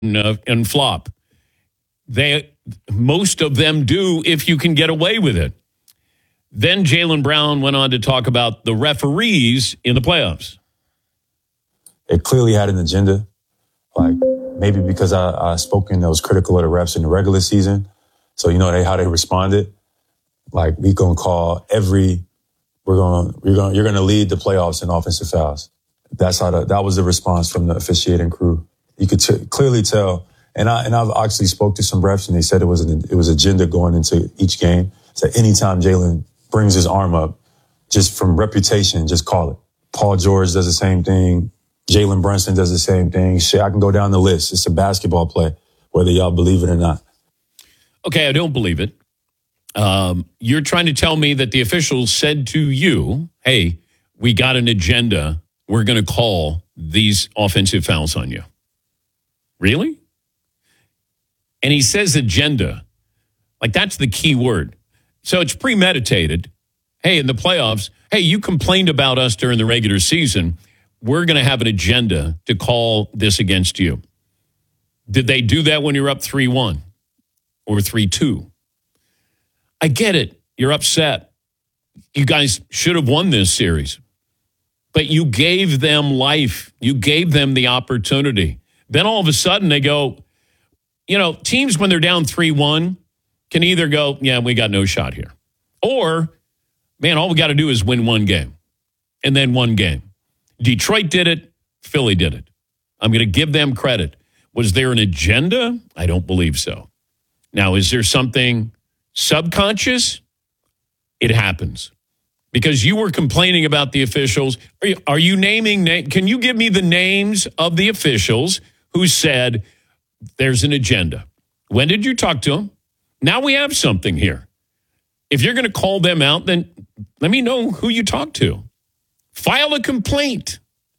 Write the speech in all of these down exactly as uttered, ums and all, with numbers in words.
uh, and flop. They most of them do if you can get away with it. Then Jaylen Brown went on to talk about the referees in the playoffs. It clearly had an agenda. Like maybe because I, I spoken that was critical of the refs in the regular season. So you know they how they responded. Like we gonna call every we're gonna we're gonna you're gonna lead the playoffs in offensive fouls. That's how the, that was the response from the officiating crew. You could t- clearly tell. And I and I've actually spoke to some refs and they said it was an, it was agenda going into each game. So anytime Jaylen brings his arm up, just from reputation, just call it. Paul George does the same thing. Jalen Brunson does the same thing. Shit, I can go down the list. It's a basketball play, whether y'all believe it or not. Okay, I don't believe it. Um, you're trying to tell me that the officials said to you, hey, we got an agenda. We're going to call these offensive fouls on you. Really? And he says agenda. Like, that's the key word. So it's premeditated. Hey, in the playoffs, hey, you complained about us during the regular season. We're going to have an agenda to call this against you. Did they do that when you're up three one or three two? I get it. You're upset. You guys should have won this series. But you gave them life. You gave them the opportunity. Then all of a sudden they go, you know, teams when they're down three one can either go, yeah, we got no shot here. Or, man, all we got to do is win one game. And then one game. Detroit did it. Philly did it. I'm going to give them credit. Was there an agenda? I don't believe so. Now, is there something subconscious? It happens. Because you were complaining about the officials. Are you, are you naming, na- can you give me the names of the officials who said there's an agenda? When did you talk to them? Now we have something here. If you're going to call them out, then let me know who you talked to. File a complaint.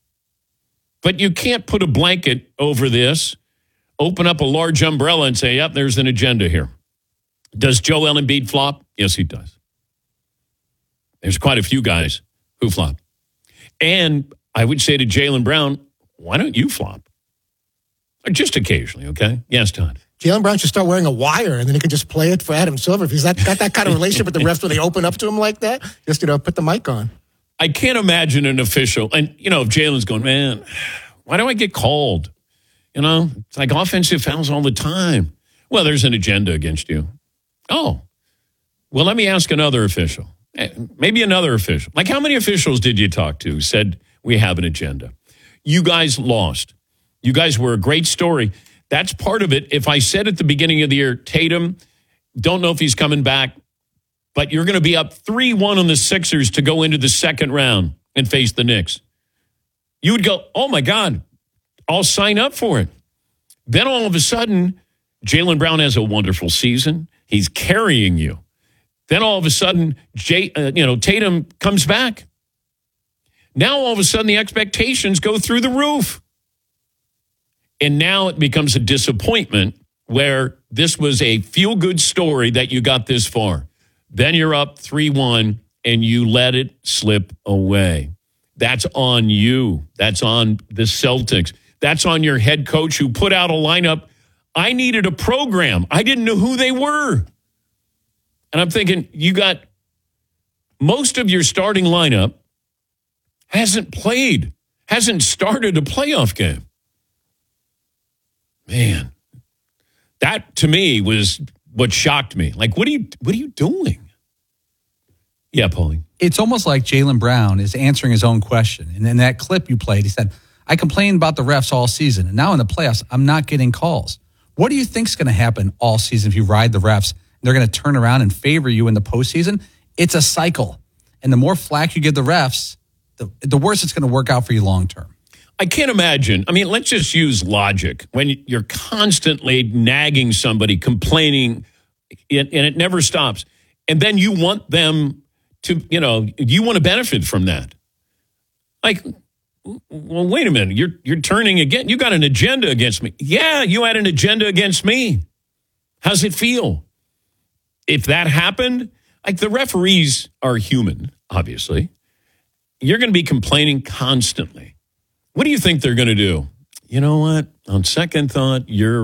But you can't put a blanket over this, open up a large umbrella and say, yep, there's an agenda here. Does Joel Embiid flop? Yes, he does. There's quite a few guys who flop. And I would say to Jaylen Brown, why don't you flop? Just occasionally, okay? Yes, Todd. Jaylen Brown should start wearing a wire, and then he can just play it for Adam Silver. If he's that, got that kind of relationship with the refs where they open up to him like that, just, you know, put the mic on. I can't imagine an official, and, you know, if Jalen's going, man, why do I get called? You know, it's like offensive fouls all the time. Well, there's an agenda against you. Oh, well, let me ask another official. Maybe another official. Like, how many officials did you talk to who said we have an agenda? You guys lost. You guys were a great story. That's part of it. If I said at the beginning of the year, Tatum, don't know if he's coming back, but you're going to be up three one on the Sixers to go into the second round and face the Knicks. You would go, oh, my God, I'll sign up for it. Then all of a sudden, Jaylen Brown has a wonderful season. He's carrying you. Then all of a sudden, Jay, uh, you know, Tatum comes back. Now all of a sudden the expectations go through the roof. And now it becomes a disappointment where this was a feel-good story that you got this far. Then you're up three one and you let it slip away. That's on you. That's on the Celtics. That's on your head coach who put out a lineup. I needed a program. I didn't know who they were. And I'm thinking, you got most of your starting lineup hasn't played, hasn't started a playoff game. Man, that to me was what shocked me. Like, what are you, what are you doing? Yeah, Pauline. It's almost like Jaylen Brown is answering his own question. And in that clip you played, he said, I complained about the refs all season. And now in the playoffs, I'm not getting calls. What do you think is going to happen all season if you ride the refs? They're going to turn around and favor you in the postseason. It's a cycle. And the more flack you give the refs, the, the worse it's going to work out for you long term. I can't imagine. I mean, let's just use logic. When you're constantly nagging somebody, complaining, and it never stops, and then you want them to, you know, you want to benefit from that. Like, well, wait a minute. You're you're turning again. You got an agenda against me. Yeah, you had an agenda against me. How's it feel? If that happened, like the referees are human, obviously. You're going to be complaining constantly. What do you think they're going to do? you know what? On second thought, you're